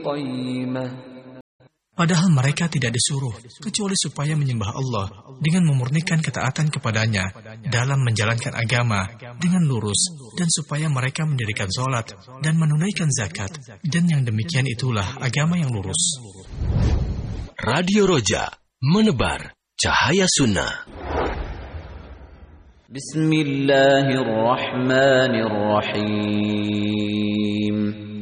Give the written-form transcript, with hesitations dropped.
قيمة. Padahal mereka tidak disuruh, kecuali supaya menyembah Allah dengan memurnikan ketaatan kepadanya dalam menjalankan agama dengan lurus, dan supaya mereka mendirikan sholat dan menunaikan zakat, dan yang demikian itulah agama yang lurus. Radio Roja, menebar cahaya sunnah. Bismillahirrahmanirrahim.